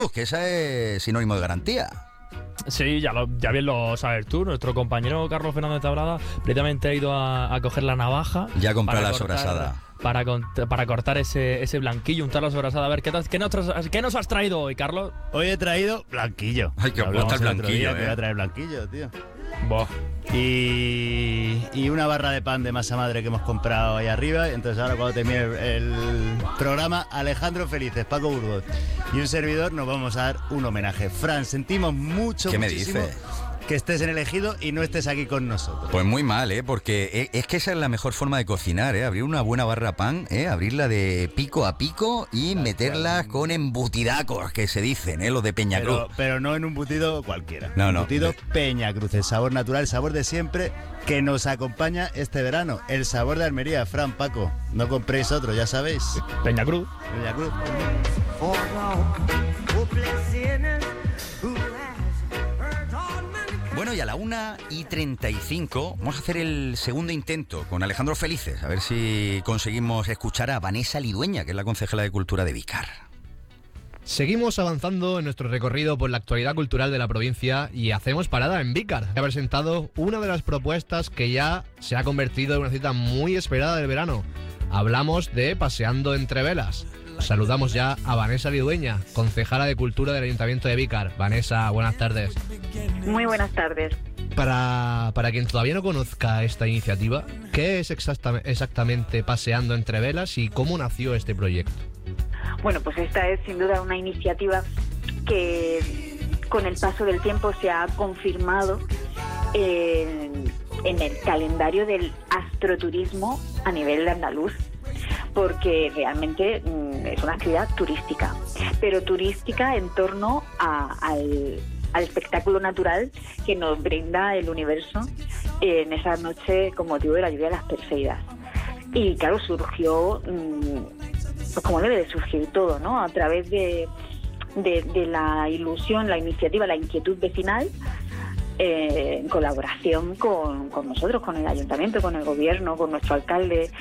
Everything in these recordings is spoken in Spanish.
que esa es sinónimo de garantía. Sí, ya bien lo sabes tú. Nuestro compañero Carlos Fernández Tabrada previamente ha ido a coger la navaja. Ya compró la sobrasada. Para cortar ese blanquillo, untar la sobrasada. A ver, ¿qué nos has traído hoy, Carlos? Hoy he traído blanquillo. Ay, que os gusta el blanquillo, Te voy a traer blanquillo, tío. Boh. Y una barra de pan de masa madre que hemos comprado ahí arriba. Entonces ahora cuando termine el programa, Alejandro Felices, Paco Burgos y un servidor nos vamos a dar un homenaje. Fran, sentimos muchísimo ¿Qué me dices? Que estés en el Ejido y no estés aquí con nosotros. Pues muy mal, porque es que esa es la mejor forma de cocinar, abrir una buena barra pan, abrirla de pico a pico y meterla con embutidacos, que se dicen, los de Peñacruz. Pero no en un embutido cualquiera. No. Embutido Peñacruz, el sabor natural, el sabor de siempre que nos acompaña este verano. El sabor de Almería. Fran, Paco, no compréis otro, ya sabéis. Peñacruz. Peñacruz. Bueno, y a la 1:35 vamos a hacer el segundo intento con Alejandro Felices, a ver si conseguimos escuchar a Vanessa Lidueña, que es la concejala de Cultura de Vícar. Seguimos avanzando en nuestro recorrido por la actualidad cultural de la provincia y hacemos parada en Vícar. Ha presentado una de las propuestas que ya se ha convertido en una cita muy esperada del verano. Hablamos de Paseando entre Velas. Saludamos ya a Vanessa Lidueña, concejala de Cultura del Ayuntamiento de Vícar. Vanessa, buenas tardes. Muy buenas tardes. Para quien todavía no conozca esta iniciativa, ¿qué es exactamente Paseando entre Velas y cómo nació este proyecto? Bueno, pues esta es sin duda una iniciativa que con el paso del tiempo se ha confirmado en el calendario del astroturismo a nivel andaluz, porque realmente es una actividad turística, pero turística en torno al espectáculo natural que nos brinda el universo en esa noche con motivo de la lluvia de las Perseidas. Y claro, surgió, pues como debe de surgir todo, ¿no? A través de la ilusión, la iniciativa, la inquietud vecinal, en colaboración con nosotros, con el ayuntamiento, con el gobierno, con nuestro alcalde,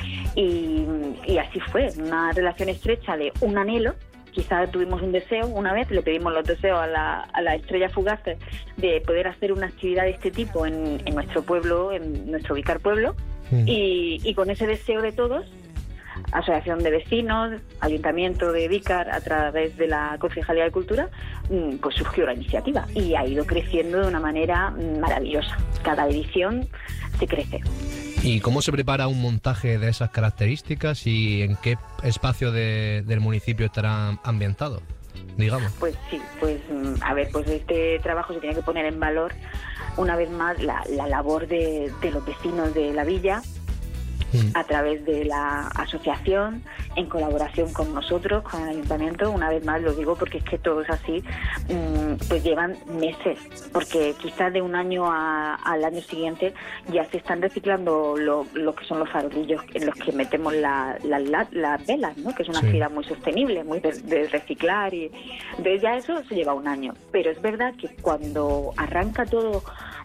y así fue, una relación estrecha de un anhelo. Quizás tuvimos un deseo una vez, le pedimos los deseos a la estrella fugaz de poder hacer una actividad de este tipo en nuestro pueblo, en nuestro Vícar pueblo, y con ese deseo de todos, Asociación de Vecinos, Ayuntamiento de Vícar, a través de la Concejalía de Cultura, pues surgió la iniciativa y ha ido creciendo de una manera maravillosa. Cada edición se crece. ¿Y cómo se prepara un montaje de esas características y en qué espacio del municipio estará ambientado, digamos? Pues sí, pues a ver, pues este trabajo se tiene que poner en valor una vez más la labor de los vecinos de la villa, a través de la asociación, en colaboración con nosotros, con el ayuntamiento. Una vez más lo digo porque es que todo es así, pues llevan meses, porque quizás de un año al año siguiente ya se están reciclando lo que son los farolillos en los que metemos las velas, ¿no? Que es una actividad muy sostenible, muy de reciclar, y entonces ya eso se lleva un año. Pero es verdad que cuando arranca todo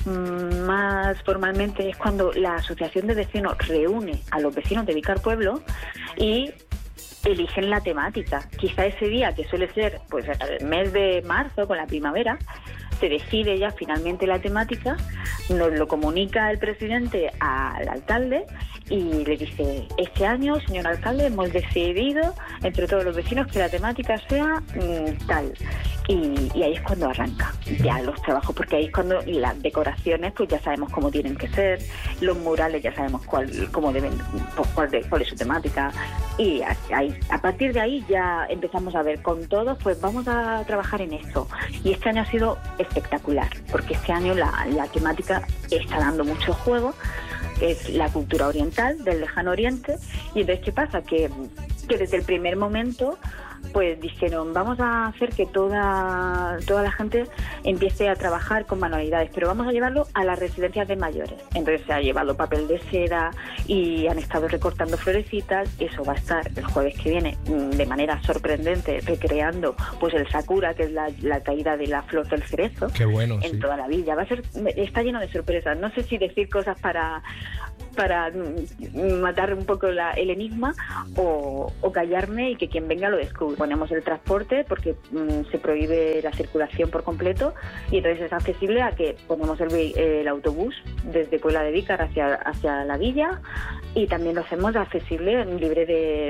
más formalmente es cuando la asociación de vecinos reúne a los vecinos de Vícar Pueblo y eligen la temática. Quizá ese día, que suele ser pues el mes de marzo, con la primavera, se decide ya finalmente la temática, nos lo comunica el presidente al alcalde y le dice: este año, señor alcalde, hemos decidido entre todos los vecinos que la temática sea tal. Y ahí es cuando arranca ya los trabajos, porque ahí es cuando las decoraciones pues ya sabemos cómo tienen que ser, los murales ya sabemos cuál es su temática, y ahí, a partir de ahí ya empezamos a ver con todos, pues vamos a trabajar en esto. Y este año ha sido espectacular, porque este año la temática está dando mucho juego, es la cultura oriental del lejano oriente. Y entonces, ¿qué pasa? Que desde el primer momento pues dijeron: vamos a hacer que toda la gente empiece a trabajar con manualidades, pero vamos a llevarlo a las residencias de mayores. Entonces se ha llevado papel de seda y han estado recortando florecitas. Eso va a estar el jueves que viene de manera sorprendente, recreando pues el sakura, que es la caída de la flor del cerezo. Qué bueno, en toda la villa. Está lleno de sorpresas. No sé si decir cosas para para matar un poco el enigma o callarme y que quien venga lo descubra. Ponemos el transporte porque se prohíbe la circulación por completo y entonces es accesible a que ponemos el autobús desde Puebla de Vícar hacia la villa y también lo hacemos accesible, libre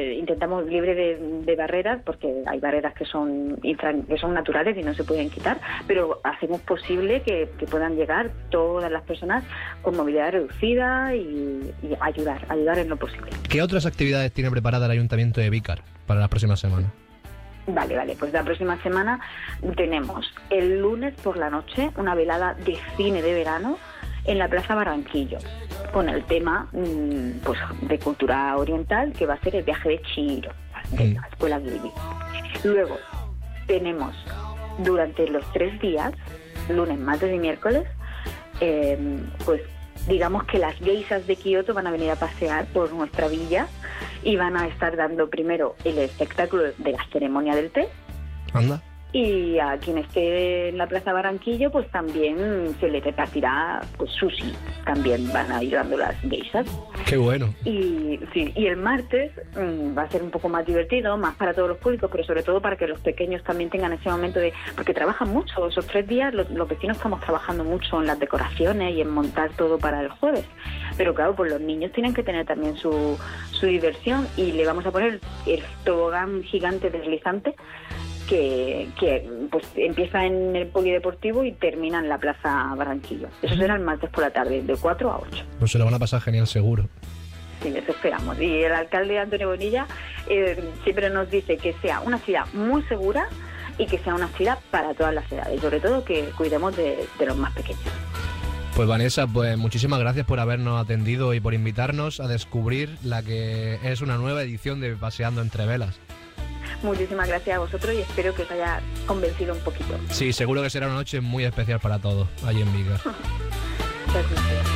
de barreras, porque hay barreras que son naturales y no se pueden quitar, pero hacemos posible que puedan llegar todas las personas con movilidad reducida y ayudar en lo posible. ¿Qué otras actividades tiene preparada el Ayuntamiento de Vícar para la próxima semana? Vale, pues la próxima semana tenemos el lunes por la noche una velada de cine de verano en la Plaza Barranquillo, con el tema pues de cultura oriental, que va a ser el viaje de Chihiro, de la Escuela Ghibli. Luego tenemos durante los 3 días, lunes, martes y miércoles, pues digamos que las geishas de Kioto van a venir a pasear por nuestra villa y van a estar dando primero el espectáculo de la ceremonia del té. Anda. Y a quien esté en la Plaza Barranquillo, pues también se le repartirá pues sushi. También van a ir dando las geishas. ¡Qué bueno! Y el martes va a ser un poco más divertido, más para todos los públicos, pero sobre todo para que los pequeños también tengan ese momento porque trabajan mucho. Esos 3 días los vecinos estamos trabajando mucho en las decoraciones y en montar todo para el jueves. Pero claro, pues los niños tienen que tener también su diversión y le vamos a poner el tobogán gigante deslizante que pues empieza en el polideportivo y termina en la Plaza Barranquillo. Eso será el martes por la tarde, de 4 a 8. Pues se lo van a pasar genial, seguro. Sí, eso esperamos. Y el alcalde Antonio Bonilla siempre nos dice que sea una ciudad muy segura y que sea una ciudad para todas las edades, sobre todo que cuidemos de los más pequeños. Pues Vanessa, pues muchísimas gracias por habernos atendido y por invitarnos a descubrir la que es una nueva edición de Paseando entre Velas. Muchísimas gracias a vosotros y espero que os haya convencido un poquito. Sí, seguro que será una noche muy especial para todos, allí en Vícar. Gracias.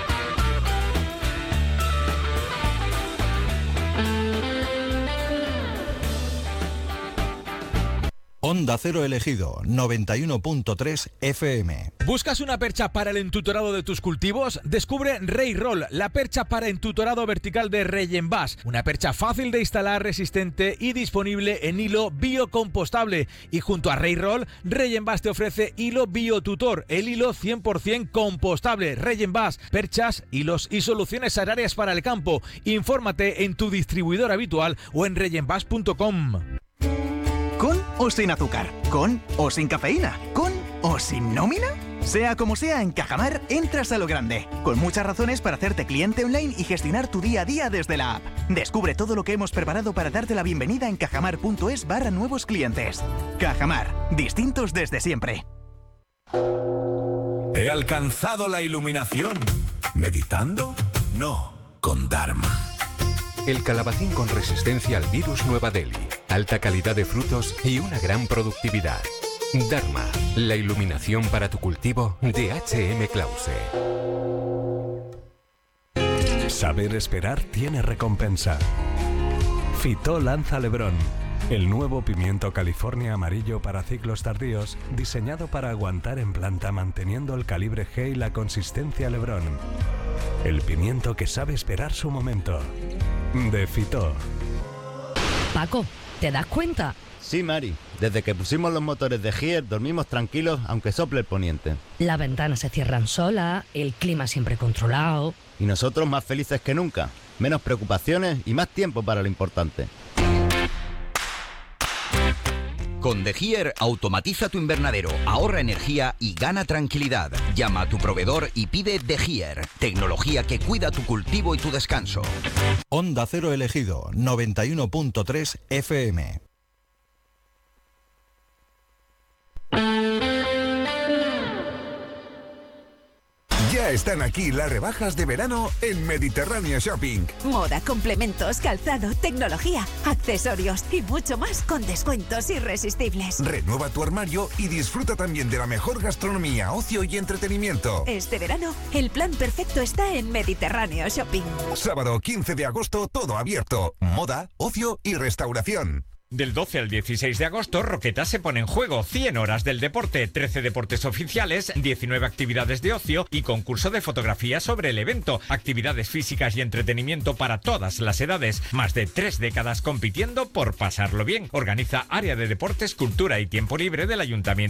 Onda Cero Elegido, 91.3 FM. ¿Buscas una percha para el entutorado de tus cultivos? Descubre Rey Roll, la percha para entutorado vertical de Regenbas. Una percha fácil de instalar, resistente y disponible en hilo biocompostable. Y junto a Rey Roll, Regenbas te ofrece hilo biotutor, el hilo 100% compostable. Regenbas, perchas, hilos y soluciones agrarias para el campo. Infórmate en tu distribuidor habitual o en regenbas.com. ¿Con o sin azúcar? ¿Con o sin cafeína? ¿Con o sin nómina? Sea como sea, en Cajamar entras a lo grande, con muchas razones para hacerte cliente online y gestionar tu día a día desde la app. Descubre todo lo que hemos preparado para darte la bienvenida en cajamar.es/nuevos clientes. Cajamar, distintos desde siempre. ¿He alcanzado la iluminación? ¿Meditando? No, con Dharma. El calabacín con resistencia al virus Nueva Delhi, alta calidad de frutos y una gran productividad. Dharma, la iluminación para tu cultivo de H.M. Clause. Saber esperar tiene recompensa. Fitó lanza Lebrón, el nuevo pimiento California amarillo para ciclos tardíos, diseñado para aguantar en planta manteniendo el calibre G y la consistencia Lebrón. El pimiento que sabe esperar su momento. De Fitó. Paco, ¿te das cuenta? Sí, Mari. Desde que pusimos los motores de Gier dormimos tranquilos aunque sople el poniente. Las ventanas se cierran solas, el clima siempre controlado. Y nosotros más felices que nunca. Menos preocupaciones y más tiempo para lo importante. Con De Gier automatiza tu invernadero, ahorra energía y gana tranquilidad. Llama a tu proveedor y pide De Gier, tecnología que cuida tu cultivo y tu descanso. Onda Cero Elegido, 91.3 FM. Ya están aquí las rebajas de verano en Mediterráneo Shopping. Moda, complementos, calzado, tecnología, accesorios y mucho más con descuentos irresistibles. Renueva tu armario y disfruta también de la mejor gastronomía, ocio y entretenimiento. Este verano, el plan perfecto está en Mediterráneo Shopping. Sábado 15 de agosto, todo abierto. Moda, ocio y restauración. Del 12 al 16 de agosto, Roquetas se pone en juego 100 horas del deporte, 13 deportes oficiales, 19 actividades de ocio y concurso de fotografía sobre el evento, actividades físicas y entretenimiento para todas las edades, más de 3 décadas compitiendo por pasarlo bien. Organiza Área de Deportes, Cultura y Tiempo Libre del Ayuntamiento